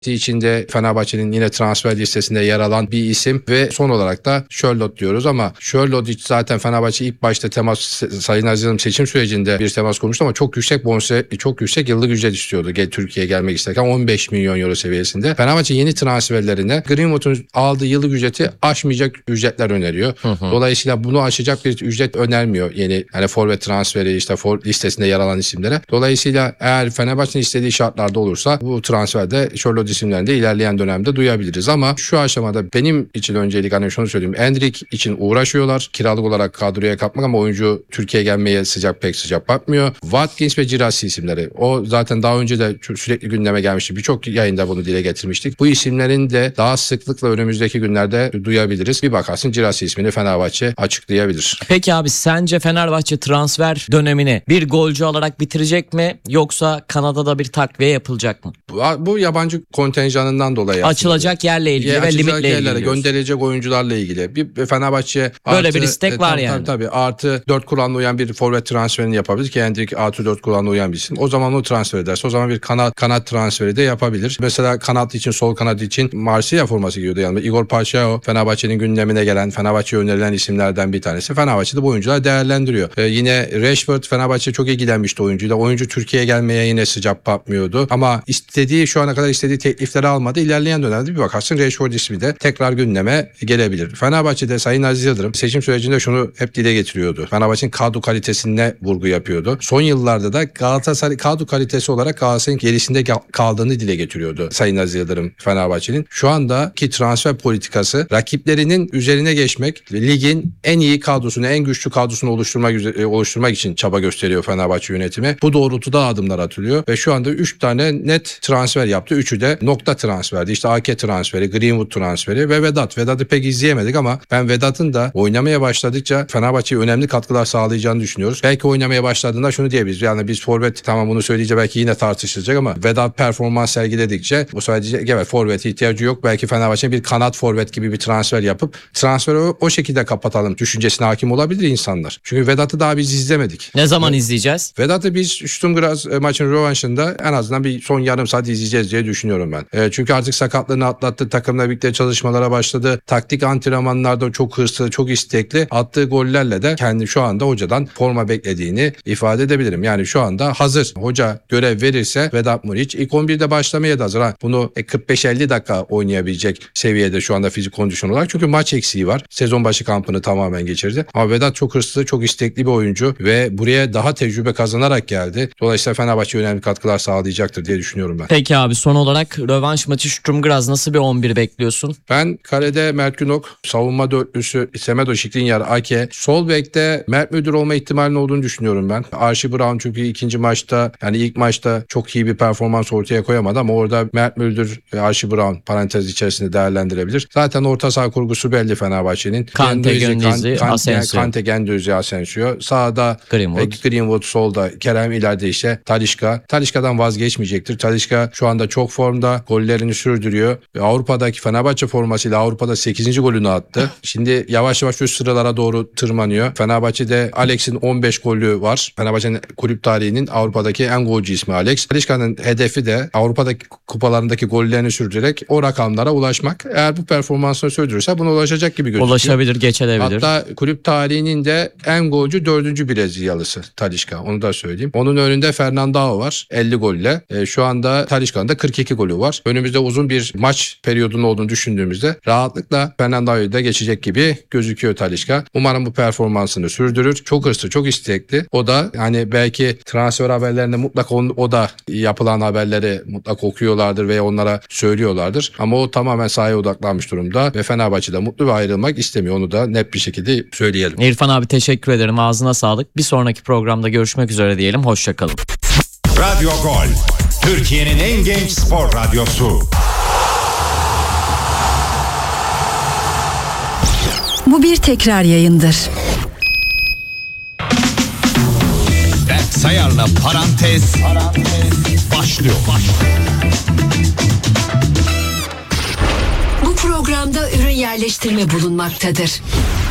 içinde Fenerbahçe'nin yine transfer listesinde yer alan bir isim ve son olarak da Charlotte diyoruz ama Charlotte zaten Fenerbahçe ilk başta Sayın Aziz Yıldırım seçim sürecinde bir temas kurmuştu ama çok yüksek bonus, çok yüksek yıllık ücret istiyordu Türkiye'ye gelmek isterken 15 milyon euro seviyesinde. Fenerbahçe yeni transferlerine Greenwood'un aldığı yıllık ücreti aşmayacak ücretler öneriyor. Dolayısıyla bunu aşacak bir ücret önermiyor yeni forvet transferi listesinde yer alan isimlere. Dolayısıyla eğer Fenerbahçe'nin istediği şartlarda olursa bu transferde Charlotte isimlerinde ilerleyen dönemde duyabiliriz ama şu aşamada benim için öncelik şunu söyleyeyim. Endrick için uğraşıyorlar. Kiralık olarak kadroya katmak ama oyuncu Türkiye'ye gelmeye pek sıcak bakmıyor. Watkins ve Girassi isimleri. O zaten daha önce de sürekli gündeme gelmişti. Birçok yayında bunu dile getirmiştik. Bu isimlerin de daha sıklıkla önümüzdeki günlerde duyabiliriz. Bir bakarsın Girassi ismini Fenerbahçe açıklayabilir. Peki abi sence Fenerbahçe transfer dönemini bir golcü alarak bitirecek mi yoksa Kanada'da bir takviye yapılacak mı? Bu yabancı kontenjanından dolayı. Açılacak yerle ilgili ve limitle ilgili. Gönderilecek oyuncularla ilgili. Bir Fenerbahçe böyle bir istek var yani. Tabii artı 4 kuralına uyan bir forvet transferini yapabilir ki Endrick artı 4 kuralına uyan bir isim. O zaman o transfer ederse o zaman bir kanat transferi de yapabilir. Mesela kanat için sol kanat için Marsilya forması giyiyordu yani. Igor Paşao Fenerbahçe'nin gündemine gelen Fenerbahçe'ye önerilen isimlerden bir tanesi. Fenerbahçe'de bu oyuncular değerlendiriyor. Yine Rashford Fenerbahçe çok ilgilenmişti oyuncuyla. Oyuncu Türkiye'ye gelmeye yine sıcak bakmıyordu. Ama şu ana kadar istediği teklifleri almadı. İlerleyen dönemde bir bakarsın Rashford ismi de tekrar gündeme gelebilir. Fenerbahçe'de Sayın Aziz Yıldırım seçim sürecinde şunu hep dile getiriyordu. Fenerbahçe'nin kadro kalitesine vurgu yapıyordu. Son yıllarda da Galatasaray kadro kalitesi olarak Galatasaray'ın gerisinde kaldığını dile getiriyordu Sayın Aziz Yıldırım Fenerbahçe'nin. Şu andaki transfer politikası rakiplerinin üzerine geçmek, ligin en iyi kadrosunu, en güçlü kadrosunu oluşturmak için çaba gösteriyor Fenerbahçe yönetimi. Bu doğrultuda adımlar atılıyor ve şu anda 3 tane net transfer yaptı. 3'ü de nokta transferdi. İşte AK transferi, Greenwood transferi ve Vedat. Vedat'ı pek izleyemedik ama ben Vedat'ın da oynamaya başladıkça Fenerbahçe'ye önemli katkılar sağlayacağını düşünüyoruz. Belki oynamaya başladığında şunu diyebiliriz. Yani biz forvet tamam bunu söyleyince belki yine tartışılacak ama Vedat performans sergiledikçe bu sadece evet forvete ihtiyacı yok. Belki Fenerbahçe'nin bir kanat forvet gibi bir transfer yapıp transferi o şekilde kapatalım düşüncesine hakim olabilir insanlar. Çünkü Vedat'ı daha biz izlemedik. Ne zaman izleyeceğiz? Vedat'ı biz Sturm Graz maçın rövanşında en azından bir son yarım saat izleyeceğiz diye düşünüyorum ben. Çünkü artık sakatlığını atlattı. Takımla birlikte çalışmalara başladı. Taktik antrenmanlarda çok hırslı, çok istekli. Attığı gollerle de kendi şu anda hocadan forma beklediğini ifade edebilirim. Yani şu anda hazır. Hoca görev verirse Vedat Muriç ilk 11'de başlamaya da hazır. Bunu 45-50 dakika oynayabilecek seviyede şu anda fizik kondisyon olarak. Çünkü maç eksiği var. Sezon başı kampını tamamen geçirdi. Ama Vedat çok hırslı, çok istekli bir oyuncu ve buraya daha tecrübe kazanarak geldi. Dolayısıyla Fenerbahçe önemli katkılar sağlayacaktır diye düşünüyorum ben. Peki abi son olarak rövanş maçı Sturm Graz nasıl bir 11 bekliyorsun? Ben kalede Mert Günok, savunma dörtlüsü Semedo Skriniar, Ake, sol bekte Mert Müldür olma ihtimalinin olduğunu düşünüyorum ben. Archie Brown çünkü ikinci maçta ilk maçta çok iyi bir performans ortaya koyamadı ama orada Mert Müldür ve Archie Brown parantez içerisinde değerlendirebilir. Zaten orta saha kurgusu belli Fenerbahçe'nin. Kante, Gündüz'ü, Asensio. Kante, Gündüz'ü, Asensio. Sağda Greenwood, solda Kerem, ileride işte Talisca. Talisca'dan vazgeçmeyecektir. Talisca şu anda çok formda, gollerini sürdürüyor. Avrupa'daki Fenerbahçe formasıyla Avrupa'da 8. golünü attı. Şimdi yavaş yavaş üst sıralara doğru tırmanıyor. Fenerbahçe'de Alex'in 15 golü var. Fenerbahçe'nin kulüp tarihinin Avrupa'daki en golcü ismi Alex. Talisca'nın hedefi de Avrupa'daki kupalarındaki gollerini sürdürerek o rakamlara ulaşmak. Eğer bu performansını sürdürürse buna ulaşacak gibi gözüküyor. Ulaşabilir, geçebilir. Hatta kulüp tarihinin de en golcü 4. Brezilyalısı Talisca. Onu da söyleyeyim. Onun önünde Fernandao var 50 golle. Şu anda Talisca'nın da 42 golü var. Önümüzde uzun bir maç periyodunun olduğunu düşündüğümüzde rahatlıkla Fernandao'yu da geçecek gibi gözüküyor Talisca. Umarım bu performansını sürdürür. Çok hırslı, çok istekli. O da belki transfer haberlerinde mutlaka o da yapılan haberleri mutlaka okuyorlardır veya onlara söylüyorlardır. Ama o tamamen sahaya odaklanmış durumda ve Fenerbahçe'de mutlu ve ayrılmak istemiyor. Onu da net bir şekilde söyleyelim. İrfan abi teşekkür ederim. Ağzına sağlık. Bir sonraki programda görüşmek üzere diyelim. Hoşçakalın. Radyo Gol, Türkiye'nin en genç spor radyosu. Bu bir tekrar yayındır. Berk Sayar'la Parantez başlıyor. Bu programda ürün yerleştirme bulunmaktadır.